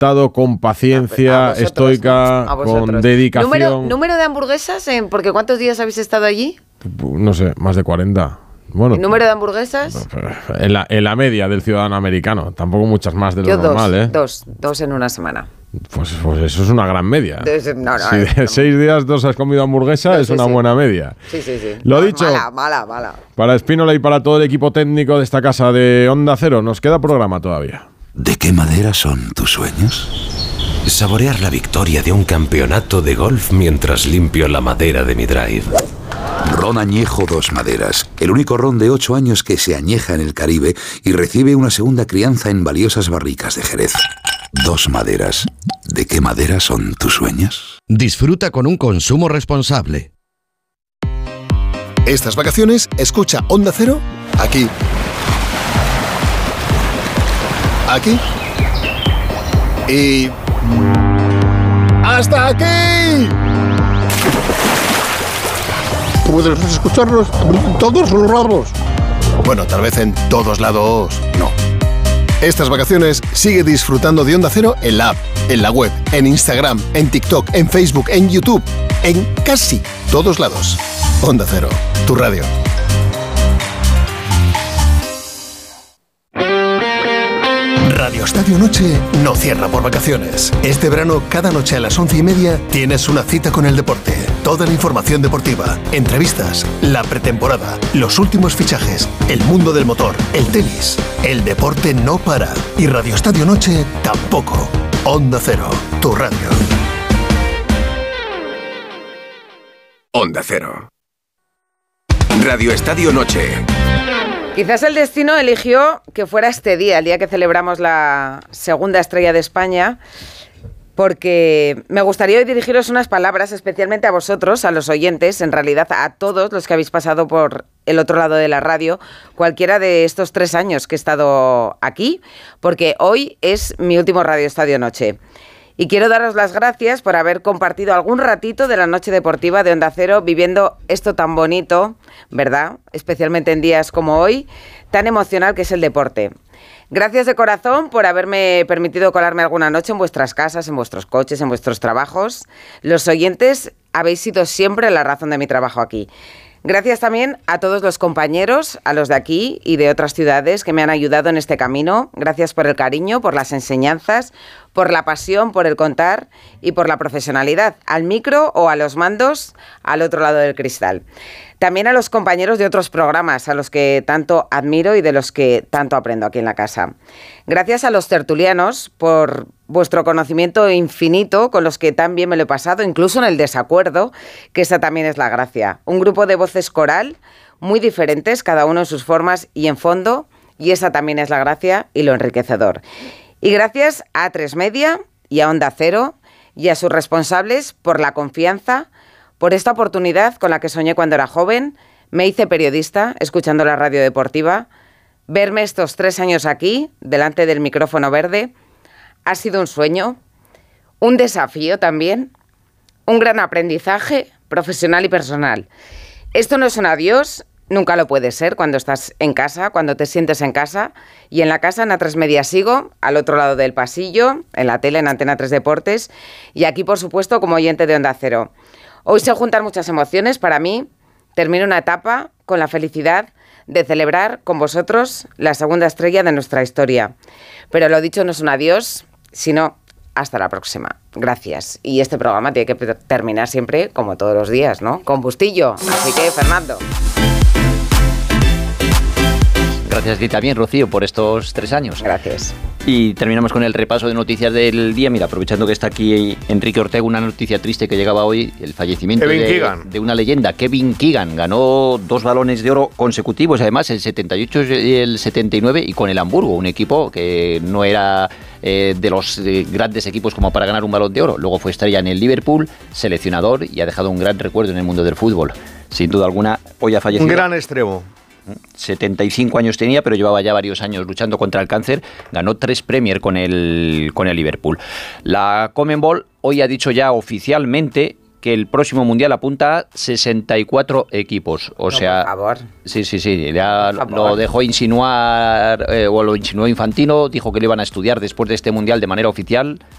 aguantado con paciencia estoica, con dedicación. ¿Número de hamburguesas? Porque ¿cuántos días habéis estado allí? No sé, más de 40. Bueno, ¿número de hamburguesas? En la media del ciudadano americano. Tampoco muchas más de lo normal, ¿eh? Dos en una semana. Pues eso es una gran media. Si de 6 días 2 has comido hamburguesa, es una buena media. Sí. Lo dicho. Mala. Para Spínola y para todo el equipo técnico de esta casa de Onda Cero, nos queda programa todavía. ¿De qué madera son tus sueños? Saborear la victoria de un campeonato de golf mientras limpio la madera de mi drive. Ron Añejo Dos Maderas, el único ron de 8 años que se añeja en el Caribe y recibe una segunda crianza en valiosas barricas de Jerez. Dos Maderas. ¿De qué madera son tus sueños? Disfruta con un consumo responsable. Estas vacaciones, escucha Onda Cero aquí. Aquí. Y... ¡hasta aquí! Puedes escucharlos en todos los lados. Bueno, tal vez en todos lados no. Estas vacaciones sigue disfrutando de Onda Cero en la app, en la web, en Instagram, en TikTok, en Facebook, en YouTube, en casi todos lados. Onda Cero, tu radio. Radio Estadio Noche no cierra por vacaciones. Este verano, cada noche a las 11:30, tienes una cita con el deporte. Toda la información deportiva, entrevistas, la pretemporada, los últimos fichajes, el mundo del motor, el tenis. El deporte no para. Y Radio Estadio Noche tampoco. Onda Cero, tu radio. Onda Cero. Radio Estadio Noche. Quizás el destino eligió que fuera este día, el día que celebramos la segunda estrella de España, porque me gustaría hoy dirigiros unas palabras especialmente a vosotros, a los oyentes, en realidad a todos los que habéis pasado por el otro lado de la radio, cualquiera de estos 3 años que he estado aquí, porque hoy es mi último Radio Estadio Noche. Y quiero daros las gracias por haber compartido algún ratito de la noche deportiva de Onda Cero viviendo esto tan bonito, ¿verdad? Especialmente en días como hoy, tan emocional que es el deporte. Gracias de corazón por haberme permitido colarme alguna noche en vuestras casas, en vuestros coches, en vuestros trabajos. Los oyentes habéis sido siempre la razón de mi trabajo aquí. Gracias también a todos los compañeros, a los de aquí y de otras ciudades que me han ayudado en este camino. Gracias por el cariño, por las enseñanzas, por la pasión, por el contar y por la profesionalidad, al micro o a los mandos al otro lado del cristal. También a los compañeros de otros programas, a los que tanto admiro y de los que tanto aprendo aquí en la casa. Gracias a los tertulianos por vuestro conocimiento infinito, con los que tan bien me lo he pasado, incluso en el desacuerdo, que esa también es la gracia. Un grupo de voces coral muy diferentes, cada uno en sus formas y en fondo, y esa también es la gracia y lo enriquecedor. Y gracias a A3 Media y a Onda Cero y a sus responsables por la confianza, por esta oportunidad con la que soñé cuando era joven, me hice periodista escuchando la radio deportiva. Verme estos 3 años aquí, delante del micrófono verde, ha sido un sueño, un desafío también, un gran aprendizaje profesional y personal. Esto no es un adiós, nunca lo puede ser cuando estás en casa, cuando te sientes en casa. Y en la casa, en A3 Media sigo, al otro lado del pasillo, en la tele, en Antena 3 Deportes, y aquí, por supuesto, como oyente de Onda Cero. Hoy se juntan muchas emociones para mí. Termino una etapa con la felicidad de celebrar con vosotros la segunda estrella de nuestra historia. Pero lo dicho, no es un adiós, sino hasta la próxima. Gracias. Y este programa tiene que terminar siempre, como todos los días, ¿no? Con Bustillo. Así que, Fernando. Gracias a ti también, Rocío, por estos 3 años. Gracias. Y terminamos con el repaso de noticias del día. Mira, aprovechando que está aquí Enrique Ortega, una noticia triste que llegaba hoy, el fallecimiento de una leyenda. Kevin Keegan ganó 2 balones de oro consecutivos, además el 78 y el 79, y con el Hamburgo, un equipo que no era de los grandes equipos como para ganar un balón de oro. Luego fue estrella en el Liverpool, seleccionador, y ha dejado un gran recuerdo en el mundo del fútbol. Sin duda alguna, hoy ha fallecido. Un gran extremo. 75 años tenía, pero llevaba ya varios años luchando contra el cáncer. Ganó 3 Premier con el Liverpool. La CONMEBOL hoy ha dicho ya oficialmente que el próximo Mundial apunta a 64 equipos. O sea, por favor. Sí, ya lo dejó insinuar, o lo insinuó Infantino, dijo que lo iban a estudiar después de este Mundial de manera oficial.